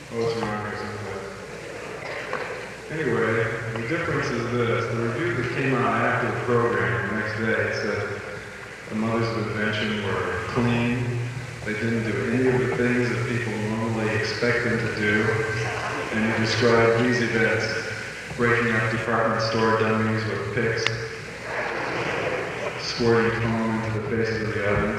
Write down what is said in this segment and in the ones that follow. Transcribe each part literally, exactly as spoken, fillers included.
Oh, it's around here someplace. Anyway, the difference is this. The review that came out after the program the next day said the Mothers of Invention were clean. They didn't do any of the things that people normally expect them to do. And he described these events: breaking up department store dummies with picks, squirting foam into the faces of the audience,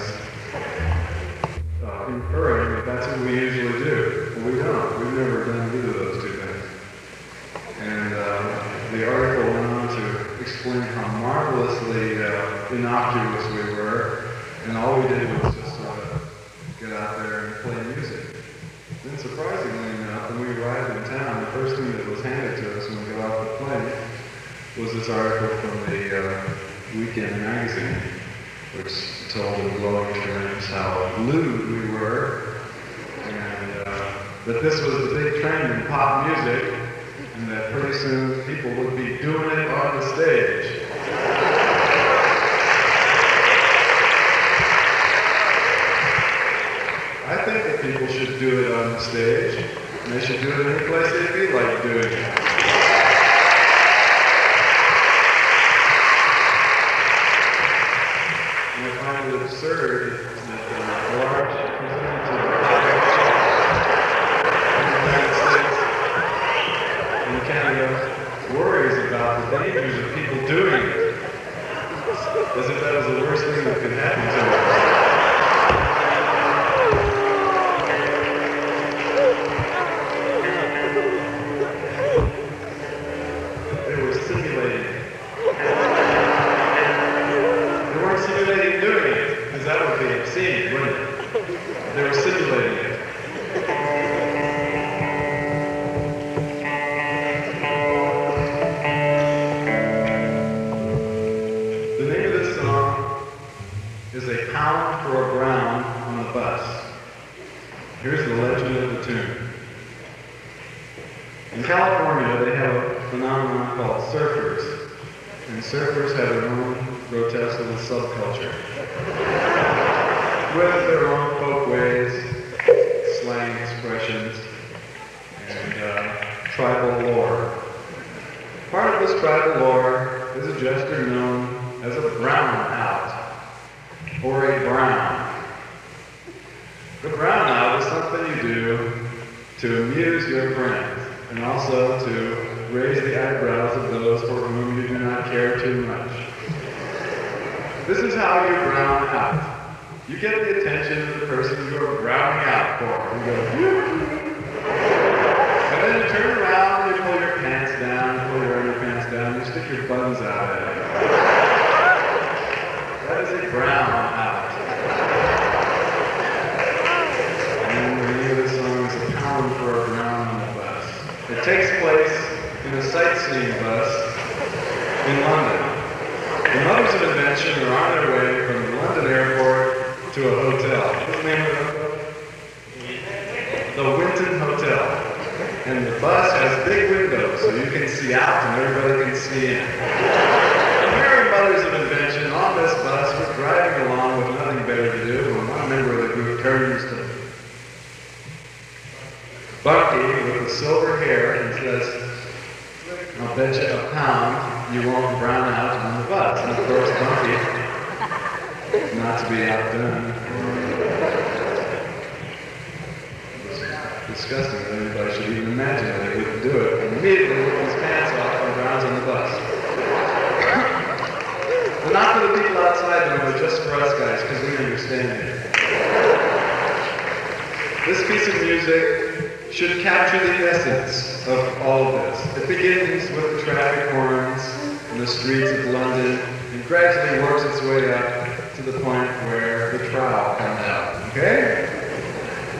uh, inferring that that's what we usually do. Well, we don't. We've never done either of those two things. And uh, the article went on to explain how marvelously uh, innocuous we were, and all we did was just sort of get out there and play music. Then surprisingly enough, when we arrived in town, the first thing that was handed to us when we got off the plane was this article from the uh, Weekend magazine, which told in glowing terms how lewd we were, and uh, that this was the big trend in pop music, and that pretty soon people would be doing it on the stage. I think that people should do it on the stage, and they should do it any place they feel like doing it. And I find it absurd that uh, a large percentage of the United States and Canada worries about the dangers of people doing it, as if that was the worst thing that could happen to them. They were simulating it. They weren't simulating doing it, because that would be obscene, wouldn't it? They were simulating it. The name of this song is A Pound for a Brown on the Bus. Here's the legend of the tune. In California, they have a phenomenon called surfers, and surfers have their own grotesque little subculture, with their own folk ways, slang expressions, and uh, tribal lore. Part of this tribal lore is a gesture known as a brown out, or a brown. The brown out is something you do to amuse your friends, and also to raise the eyebrows of those for whom you do not care too much. This is how you brown out. You get the attention of the person you are browning out for. You go, yoo-hoo. And then you turn around and you pull your pants down, pull your underpants down, you stick your buttons out at it. That is a brown out. And the name of the song is A Pound for a Brown on the Bus. It takes place in a sightseeing bus in London. The Mothers of Invention are on their way from the London airport to a hotel. What's the name of the hotel? The Winton Hotel. And the bus has big windows so you can see out and everybody can see in. And here are Mothers of Invention on this bus. We're driving along with nothing better to do when one member of the group turns to Bunky with the silver hair and says, I'll bet you a pound you won't brown out on the bus. And of course, Bunky, not to be outdone, was disgusting that anybody should even imagine that he wouldn't do it. And immediately ripped his pants off and browns on the bus. But not for the people outside though, but just for us guys, because we understand it. This piece of music should capture the essence of all of this. It begins with the traffic horns in the streets of London and gradually works its way up to the point where the trowel comes out. Okay?